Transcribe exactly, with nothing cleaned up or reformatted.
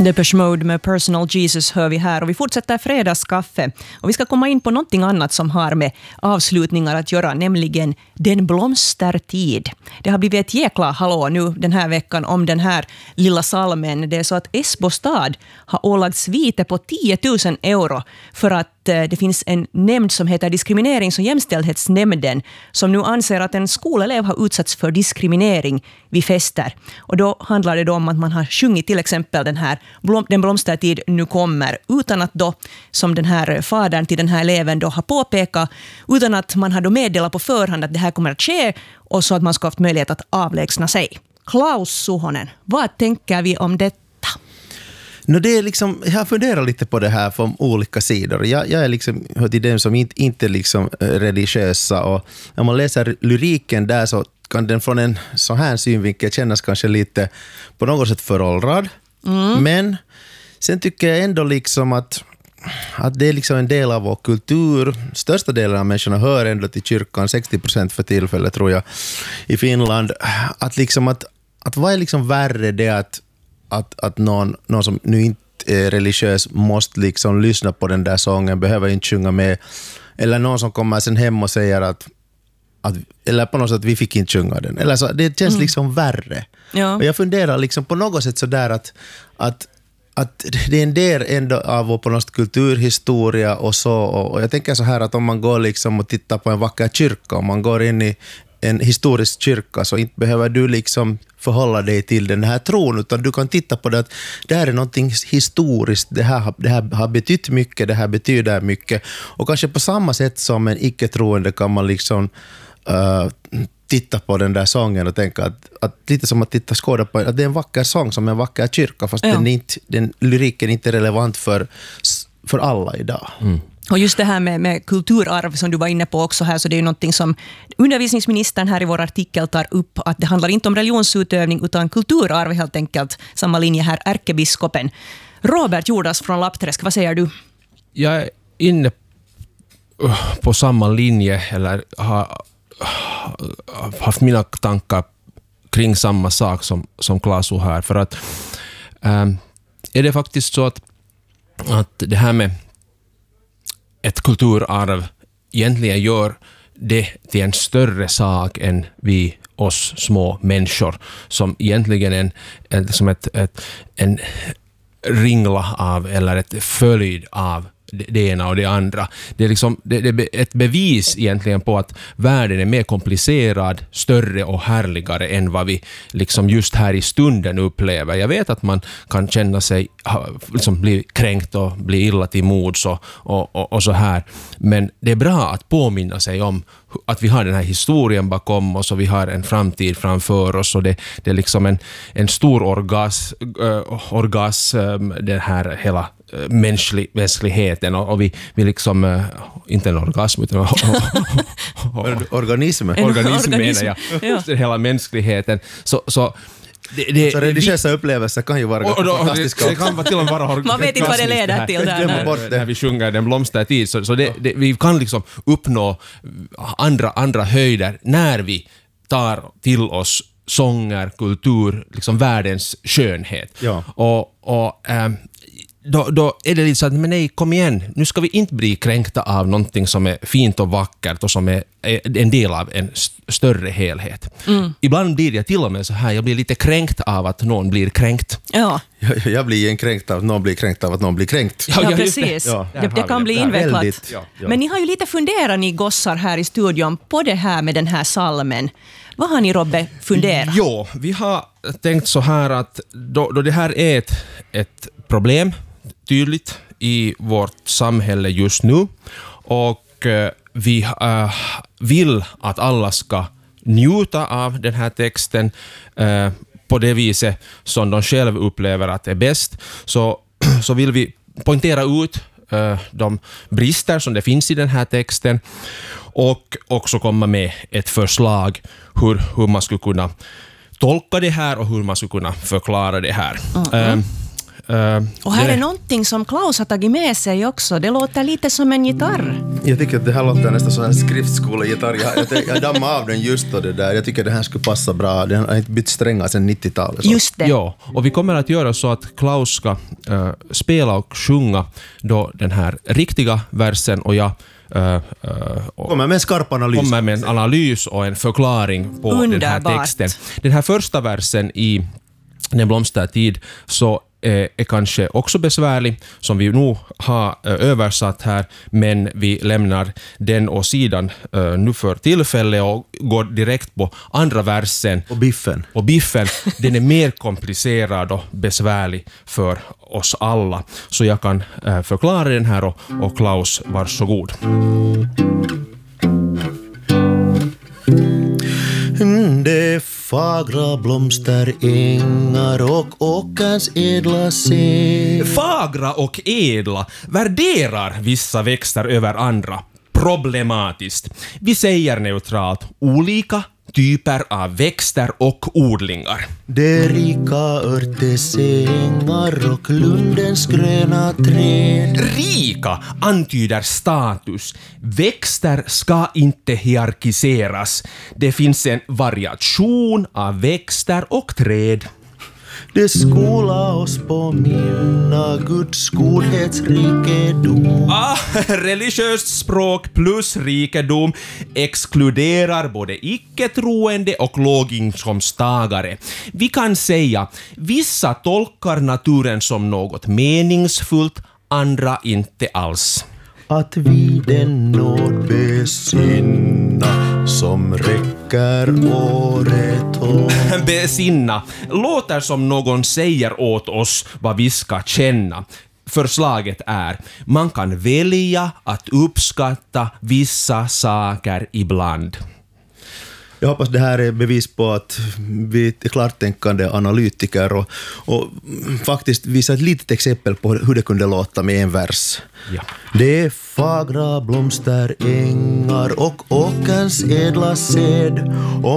Depeche Mode med Personal Jesus hör vi här och vi fortsätter fredagskaffe och vi ska komma in på någonting annat som har med avslutningar att göra, nämligen den blomstertid. Det har blivit ett jäkla hallå nu den här veckan om den här lilla salmen. Det är så att Esbo stad har ålagt vite på tio tusen euro för att det finns en nämnd som heter Diskriminerings- och jämställdhetsnämnden som nu anser att en skolelev har utsatts för diskriminering vid fester. Och då handlar det då om att man har sjungit till exempel den här blom, den blomstertid nu kommer utan att då, som den här fadern till den här eleven då har påpekat, utan att man har då meddelat på förhand att det här kommer att ske och så att man ska ha haft möjlighet att avlägsna sig. Klaus Suhonen, vad tänker vi om det? No, det är liksom, jag funderar lite på det här från olika sidor. Jag, jag är liksom hör till dem som inte, inte liksom religiösa och när man läser lyriken där så kan den från en så här synvinkel kännas kanske lite på något sätt föråldrad. Mm. Men sen tycker jag ändå liksom att, att det är liksom en del av vår kultur. Största delen av människorna hör ändå till kyrkan, sextio procent för tillfället tror jag i Finland. Att liksom att, att vad är liksom värre det att Att, att någon, någon som nu inte är religiös måste liksom lyssna på den där sången, behöver inte sjunga med. Eller någon som kommer sen hem och säger att, att eller på något sätt att vi fick inte sjunga den. Eller så, det känns mm. liksom värre. Ja. Och jag funderar liksom på något sätt så där att, att, att det är en del ändå av vår på något kulturhistoria och så. Och, och jag tänker så här att om man går liksom och tittar på en vacker kyrka, om man går in i en historisk kyrka så inte behöver du liksom förhålla dig till den här tron utan du kan titta på det att det här är någonting historiskt, det här, det här har betytt mycket, det här betyder mycket och kanske på samma sätt som en icke-troende kan man liksom uh, titta på den där sången och tänka att, att lite som att titta skåda på att det är en vacker sång som en vacker kyrka fast ja. den, är inte, den lyriken är inte relevant för, för alla idag. Mm. Och just det här med, med kulturarv som du var inne på också här, så det är ju någonting som undervisningsministern här i vår artikel tar upp, att det handlar inte om religionsutövning utan kulturarv helt enkelt. Samma linje här, ärkebiskopen. Robert Jordas från Lappträsk, vad säger du? Jag är inne på samma linje eller har haft mina tankar kring samma sak som, som Klasu här. För att ähm, är det faktiskt så att, att det här med ett kulturarv egentligen gör det till en större sak än vi oss små människor som egentligen en, en, som ett, ett, en ringla av eller ett följd av det ena och det andra. Det är, liksom, det, det är ett bevis egentligen på att världen är mer komplicerad, större och härligare än vad vi liksom just här i stunden upplever. Jag vet att man kan känna sig, liksom bli kränkt och bli illa till mods och, och, och, och så här. Men det är bra att påminna sig om att vi har den här historien bakom oss och vi har en framtid framför oss och det, det är liksom en, en stor orgas, äh, orgasm, den här hela mänsklig, mänskligheten och, och vi, vi liksom äh, inte en orgasm utan organism organism menar jag ja. Hela mänskligheten så, så Det, det, så religiösa upplevelser kan ju vara och, och, fantastiska. Det, det kan vara till och med vara man vet inte vad det leder till där. När, när vi sjunger den blomstertid. Så, så det, det, vi kan liksom uppnå andra, andra höjder när vi tar till oss sånger, kultur, liksom världens skönhet. Ja. Och, och ähm, Då, då är det lite så att, men nej, kom igen, nu ska vi inte bli kränkta av någonting som är fint och vackert och som är, är en del av en st- större helhet. Mm. Ibland blir jag till och med så här, jag blir lite kränkt av att någon blir kränkt. Ja. Jag, jag blir en kränkt av att någon blir kränkt av att någon blir kränkt. Ja, ja precis. Det, ja. det, det kan bli invecklat. Väldigt, ja, ja. Men ni har ju lite funderat, ni gossar här i studion, på det här med den här salmen. Vad har ni, Robbe, funderat? Jo, vi har tänkt så här att då, då det här är ett, ett problem tydligt i vårt samhälle just nu och eh, vi eh, vill att alla ska njuta av den här texten eh, på det viset som de själva upplever att det är bäst, så, så vill vi poängtera ut eh, de brister som det finns i den här texten och också komma med ett förslag hur, hur man skulle kunna tolka det här och hur man skulle kunna förklara det här. Mm-hmm. Eh, Uh, Och här det, är någonting som Klaus har tagit med sig också. Det låter lite som en gitarr. Jag tycker att det här låter nästan som en skriftskolegitarr. Jag, jag, jag dammade av den just då det där. Jag tycker att det här skulle passa bra. Den har inte bytt strängar sedan nittiotalet. Så. Just det. Ja, och vi kommer att göra så att Klaus ska uh, spela och sjunga då den här riktiga versen och jag uh, uh, Kommer med en skarp analys. kommer med en analys och en förklaring på den här Underbart. texten. Den här första versen i Den blomstertid så eh, är kanske också besvärlig, som vi nog har eh, översatt här, men vi lämnar den åt sidan eh, nu för tillfället och går direkt på andra versen. Och biffen. Och biffen, den är mer komplicerad och besvärlig för oss alla. Så jag kan eh, förklara den här och, och Klaus, varsågod. Det fagra blomsterängar och åkerns ädla säd. Fagra och ädla värderar vissa växter över andra. Problematiskt. Vi säger neutralt olika typer av växter och odlingar. Det rika örtesängar och lundens gröna träd. Rika antyder status. Växter ska inte hierarkiseras. Det finns en variation av växter och träd. Det skola oss på minna Guds godhetsrikedom. Ah, religiöst språk plus rikedom exkluderar både icke-troende och låginkomsttagare. Vi kan säga, vissa tolkar naturen som något meningsfullt, andra inte alls. Att vi den nåd besinna som räcker året om. Besinna låter som någon säger åt oss vad vi ska känna. Förslaget är, man kan välja att uppskatta vissa saker ibland. Jag hoppas det här är bevis på att vi är klartänkande analytiker och, och faktiskt visa ett litet exempel på hur det kunde låta med en vers. Ja. Det är fagra blomsterängar och åkerns ädla säd.